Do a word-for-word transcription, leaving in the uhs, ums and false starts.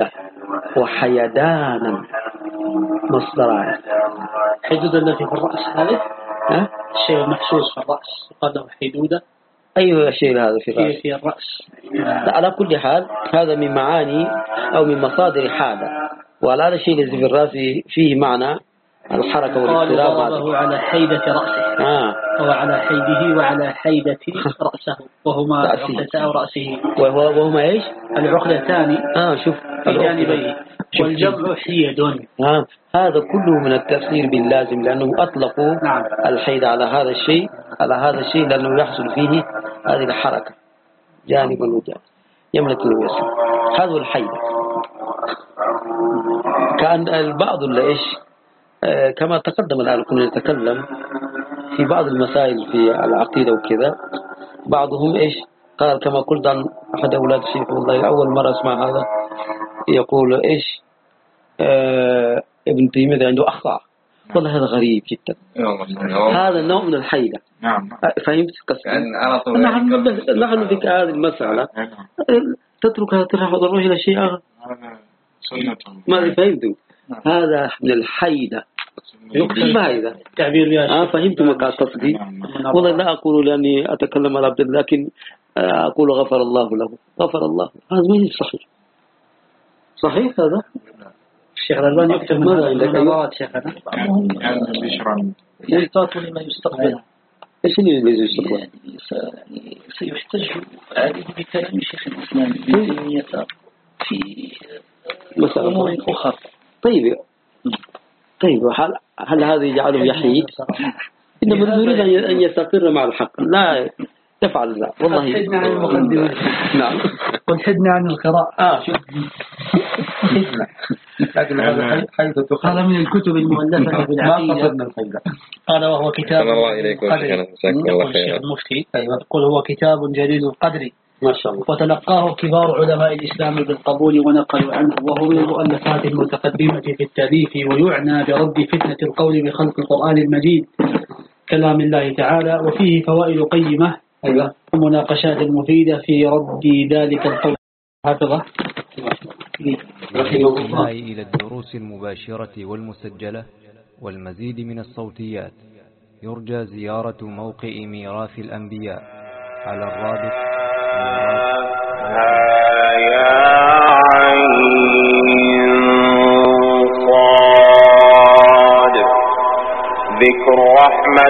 وحيدانا مصدران. حدودة التي في الرأس هذه ها؟ الشيء المحسوس في الرأس يقال له حدودة. أيوة الشيء هذا في الرأس. في الرأس. على كل حال هذا من معاني أو من مصادر حادة، وعلى هذا الشيء الذي في الرأس فيه معنى الحركة والاضطراب. قالوا على حيدة رأسه. آه. هو على حيده وعلى حيدة رأسه وهما عقدتا رأسه. وهو وهما إيش؟ العقدتان آه شوف في جانبيه والجمع حيد. آه. هذا كله من التفسير باللازم، لأنه أطلقوا نعم. الحيد على هذا الشيء على هذا الشيء لأنه يحصل فيه هذه الحركة جانبا وجانبا يملك الوسط. هذا الحيد. كان البعض اللي إيش آه كما تقدم الآن كنا نتكلم في بعض المسائل في العقيدة وكذا، بعضهم إيش قال كما قلت عن أحد أولاد الشيخ والله أول مرة أسمع هذا يقول إيش آه ابن تيمية عنده أخطاء. والله هذا غريب جدا. هذا نوع من الحيدة. نعم. فهمت قصدي؟ نحن نحن في هذه المسألة تتركها تروح إلى شيء آخر. ما فهمتوا؟ هذا من الحيدة. يقصد هذا تعبير آه فهمتوا ما قصدي؟ والله لا أقول لأني أتكلم على عبد الله، لكن أقول غفر الله له غفر الله. هذا ما صحيح. صحيح هذا؟ الشيخ الألباني يكتب ماذا عندك؟ نظرات شيخنا. يعني بشرا يلتقط لما يستقبل. إيش اللي الذي يستقبل؟ يعني سيحتج عليه بكلام شيخ الإسلام ابن تيمية في أمور أخرى. طيب طيب هل هل هذا يجعله يحيد؟ إنما نريد أن يستقر مع الحق، لا يفعل ذا. والله حدنا عن المقدمة. نعم. وحدنا عن القراءة. آه شوف. حدنا. لكن هذا حيث تقال من الكتب المؤلفة بالعقيدة. قال وهو كتاب. الله إليكم شكرا مساكم الله خيرا. المفتي يقول هو كتاب جليل القدر. ما شاء الله. وتلقاه كبار علماء الإسلام بالقبول ونقلوا عنه، وهو من المؤلفات المتقدمة في التأليف، ويعنى برد فتنة القول بخلق القرآن المجيد كلام الله تعالى، وفيه فوائد قيمة ومناقشات مفيدة في رد ذلك القول. حفظه رحمه الله. إلى الدروس المباشرة والمسجلة والمزيد من الصوتيات يرجى زيارة موقع ميراث الأنبياء على الرابط يا عين صاد ذكر رحمة